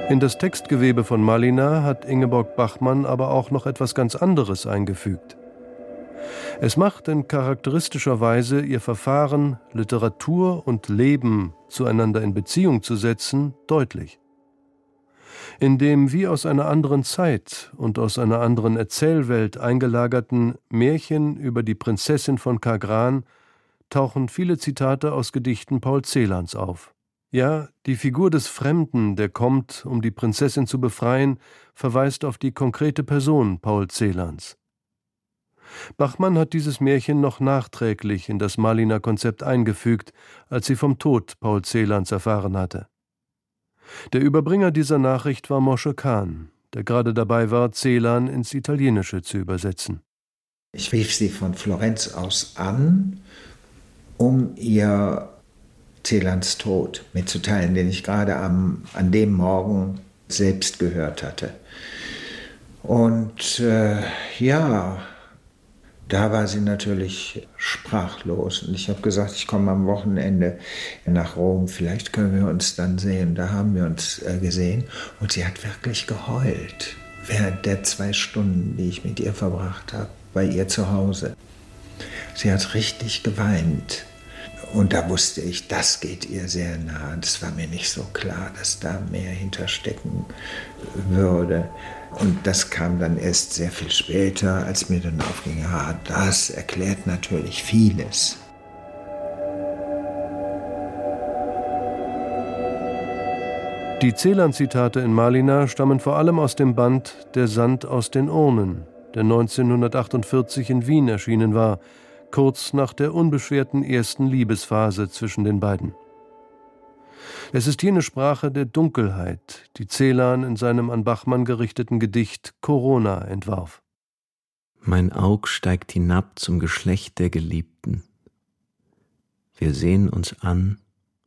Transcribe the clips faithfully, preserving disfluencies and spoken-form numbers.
In das Textgewebe von Malina hat Ingeborg Bachmann aber auch noch etwas ganz anderes eingefügt. Es macht in charakteristischer Weise ihr Verfahren, Literatur und Leben zueinander in Beziehung zu setzen, deutlich. In dem wie aus einer anderen Zeit und aus einer anderen Erzählwelt eingelagerten Märchen über die Prinzessin von Kagran tauchen viele Zitate aus Gedichten Paul Celans auf. Ja, die Figur des Fremden, der kommt, um die Prinzessin zu befreien, verweist auf die konkrete Person Paul Celans. Bachmann hat dieses Märchen noch nachträglich in das Malina-Konzept eingefügt, als sie vom Tod Paul Celans erfahren hatte. Der Überbringer dieser Nachricht war Moshe Kahn, der gerade dabei war, Celan ins Italienische zu übersetzen. Ich rief sie von Florenz aus an, um ihr Celans Tod mitzuteilen, den ich gerade am, an dem Morgen selbst gehört hatte. Und äh, ja, da war sie natürlich sprachlos. Und ich habe gesagt, ich komme am Wochenende nach Rom, vielleicht können wir uns dann sehen. Da haben wir uns äh, gesehen. Und sie hat wirklich geheult während der zwei Stunden, die ich mit ihr verbracht habe, bei ihr zu Hause. Sie hat richtig geweint. Und da wusste ich, das geht ihr sehr nah. Das war mir nicht so klar, dass da mehr hinterstecken würde. Und das kam dann erst sehr viel später, als mir dann aufging, ja, das erklärt natürlich vieles. Die Celan-Zitate in Malina stammen vor allem aus dem Band »Der Sand aus den Urnen«, der neunzehnhundertachtundvierzig in Wien erschienen war, kurz nach der unbeschwerten ersten Liebesphase zwischen den beiden. Es ist jene Sprache der Dunkelheit, die Celan in seinem an Bachmann gerichteten Gedicht »Corona« entwarf. Mein Aug steigt hinab zum Geschlecht der Geliebten. Wir sehen uns an,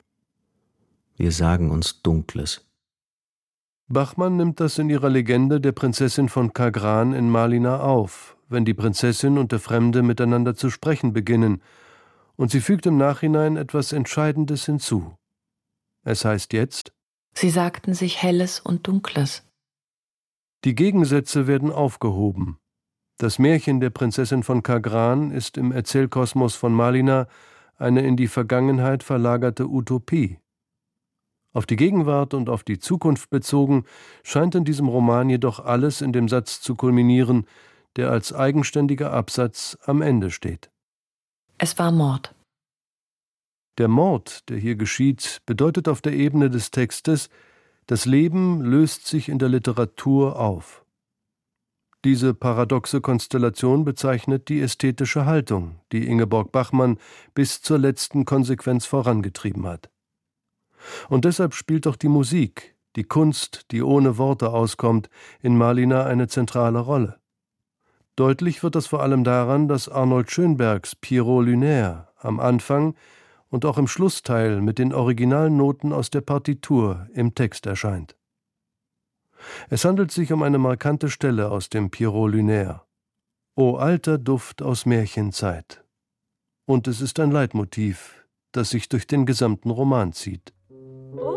wir sagen uns Dunkles. Bachmann nimmt das in ihrer Legende der Prinzessin von Kagran in Malina auf, wenn die Prinzessin und der Fremde miteinander zu sprechen beginnen, und sie fügt im Nachhinein etwas Entscheidendes hinzu. Es heißt jetzt: Sie sagten sich Helles und Dunkles. Die Gegensätze werden aufgehoben. Das Märchen der Prinzessin von Kagran ist im Erzählkosmos von Malina eine in die Vergangenheit verlagerte Utopie. Auf die Gegenwart und auf die Zukunft bezogen, scheint in diesem Roman jedoch alles in dem Satz zu kulminieren, der als eigenständiger Absatz am Ende steht. Es war Mord. Der Mord, der hier geschieht, bedeutet auf der Ebene des Textes, das Leben löst sich in der Literatur auf. Diese paradoxe Konstellation bezeichnet die ästhetische Haltung, die Ingeborg Bachmann bis zur letzten Konsequenz vorangetrieben hat. Und deshalb spielt auch die Musik, die Kunst, die ohne Worte auskommt, in Malina eine zentrale Rolle. Deutlich wird das vor allem daran, dass Arnold Schönbergs Pierrot Lunaire am Anfang und auch im Schlussteil mit den Originalnoten aus der Partitur im Text erscheint. Es handelt sich um eine markante Stelle aus dem Pierrot Lunaire. O alter Duft aus Märchenzeit. Und es ist ein Leitmotiv, das sich durch den gesamten Roman zieht.